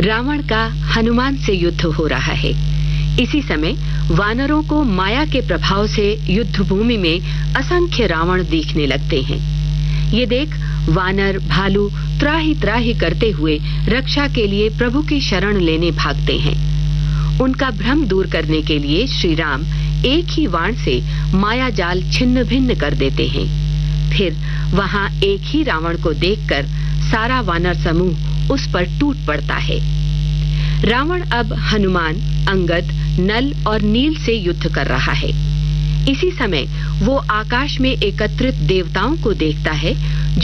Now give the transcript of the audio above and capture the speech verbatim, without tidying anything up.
रावण का हनुमान से युद्ध हो रहा है। इसी समय वानरों को माया के प्रभाव से युद्ध भूमि में असंख्य रावण दिखने लगते हैं। ये देख वानर भालू त्राही त्राही करते हुए रक्षा के लिए प्रभु की शरण लेने भागते हैं। उनका भ्रम दूर करने के लिए श्री राम एक ही वाण से माया जाल छिन्न भिन्न कर देते हैं। फिर वहां एक ही रावण को देखकर सारा वानर समूह उस पर टूट पड़ता है। रावण अब हनुमान, अंगद, नल और नील से युद्ध कर रहा है। इसी समय वो आकाश में एकत्रित देवताओं को देखता है